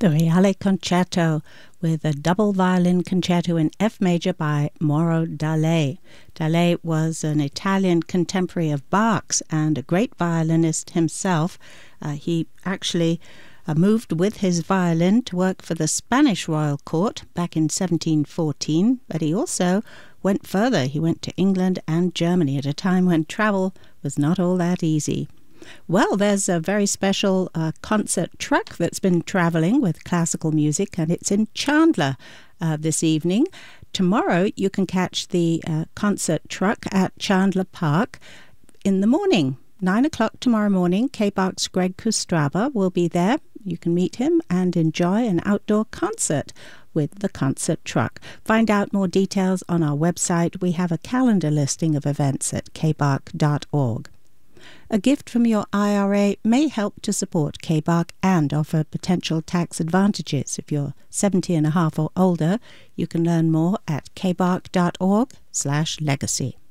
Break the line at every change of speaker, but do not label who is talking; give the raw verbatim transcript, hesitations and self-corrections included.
The Reale Concerto with a double violin concerto in F major by Mauro Dalle. Dalle was an Italian contemporary of Bach's and a great violinist himself. Uh, he actually uh, moved with his violin to work for the Spanish royal court back in seventeen fourteen, but he also went further. He went to England and Germany at a time when travel was not all that easy. Well, there's a very special uh, concert truck that's been travelling with classical music, and it's in Chandler uh, this evening. Tomorrow you can catch the uh, concert truck at Chandler Park in the morning. Nine o'clock tomorrow morning, K-Bach's Greg Kustraba will be there. You can meet him and enjoy an outdoor concert with the concert truck. Find out more details on our website. We have a calendar listing of events at k bach dot org. A gift from your I R A may help to support K-Bach and offer potential tax advantages. If you're seventy and a half or older, you can learn more at k bach dot org slash legacy.